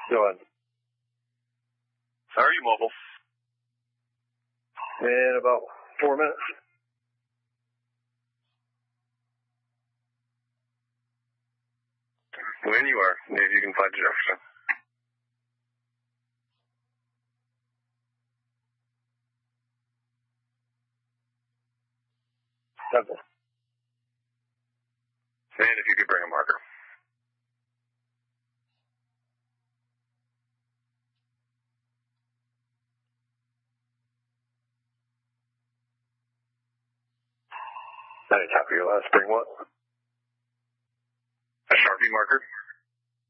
Go ahead. Are you mobile? In about 4 minutes. When you are, if you can find Jefferson. Temple. And if you could bring a marker. Any top of your last, bring what? A Sharpie marker.